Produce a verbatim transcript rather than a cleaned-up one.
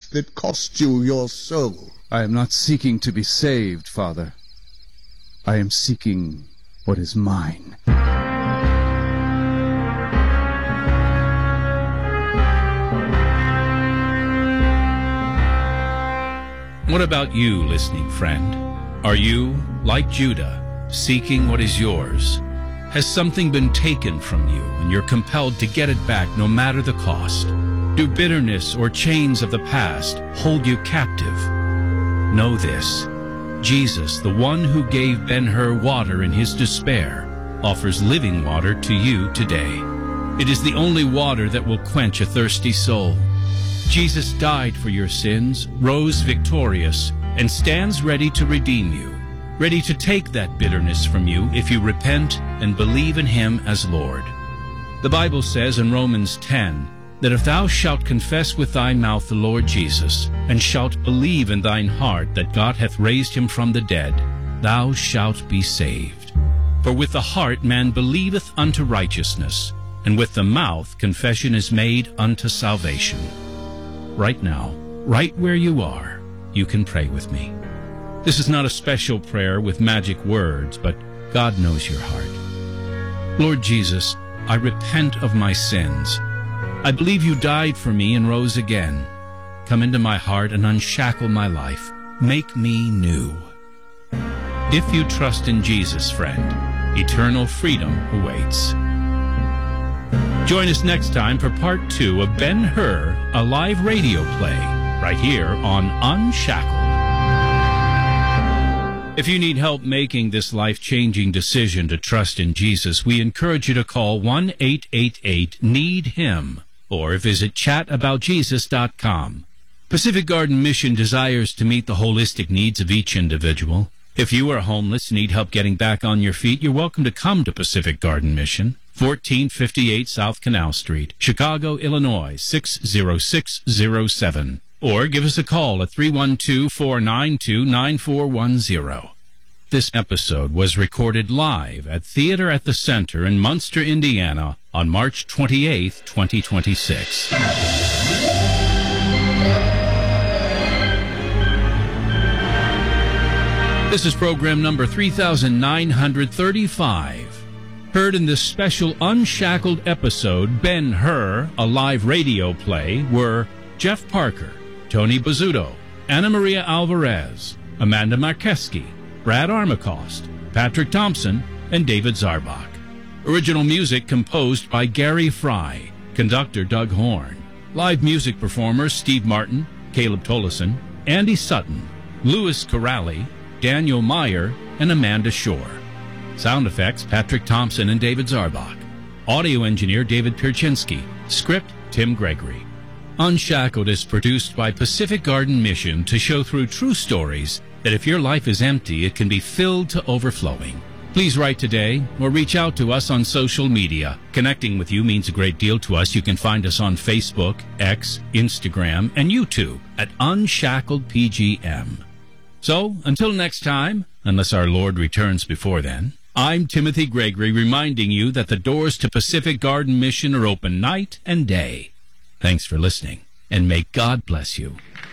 that cost you your soul. I am not seeking to be saved, Father. I am seeking what is mine. What about you, listening friend? Are you, like Judah, seeking what is yours? Has something been taken from you and you're compelled to get it back no matter the cost? Do bitterness or chains of the past hold you captive? Know this: Jesus, the one who gave Ben-Hur water in his despair, offers living water to you today. It is the only water that will quench a thirsty soul. Jesus died for your sins, rose victorious, and stands ready to redeem you, ready to take that bitterness from you if you repent and believe in him as Lord. The Bible says in Romans ten that if thou shalt confess with thy mouth the Lord Jesus, and shalt believe in thine heart that God hath raised him from the dead, thou shalt be saved. For with the heart man believeth unto righteousness, and with the mouth confession is made unto salvation. Right now, right where you are, you can pray with me. This is not a special prayer with magic words, but God knows your heart. Lord Jesus, I repent of my sins. I believe you died for me and rose again. Come into my heart and unshackle my life. Make me new. If you trust in Jesus, friend, eternal freedom awaits. Join us next time for part two of Ben-Hur, a live radio play, right here on Unshackled. If you need help making this life-changing decision to trust in Jesus, we encourage you to call one eight eight eight need him or visit chat about jesus dot com. Pacific Garden Mission desires to meet the holistic needs of each individual. If you are homeless and need help getting back on your feet, you're welcome to come to Pacific Garden Mission, fourteen fifty-eight South Canal Street, Chicago, Illinois, six zero six zero seven. Or give us a call at three one two, four nine two, nine four one zero. This episode was recorded live at Theater at the Center in Munster, Indiana on March twenty-eighth, twenty twenty-six. This is program number three thousand nine hundred thirty-five. Heard in this special Unshackled episode, Ben-Hur, a live radio play, were Jeff Parker, Tony Bizzuto, Anna Maria Alvarez, Amanda Markeski, Brad Armacost, Patrick Thompson, and David Zarbach. Original music composed by Gary Fry, conductor Doug Horn. Live music performers Steve Martin, Caleb Tollison, Andy Sutton, Louis Corrali, Daniel Meyer, and Amanda Shore. Sound effects Patrick Thompson and David Zarbach. Audio engineer David Pierczynski. Script Tim Gregory. Unshackled is produced by Pacific Garden Mission to show through true stories that if your life is empty, it can be filled to overflowing. Please write today or reach out to us on social media. Connecting with you means a great deal to us. You can find us on Facebook, X, Instagram, and YouTube at Unshackled P G M. So, until next time, unless our Lord returns before then, I'm Timothy Gregory reminding you that the doors to Pacific Garden Mission are open night and day. Thanks for listening, and may God bless you.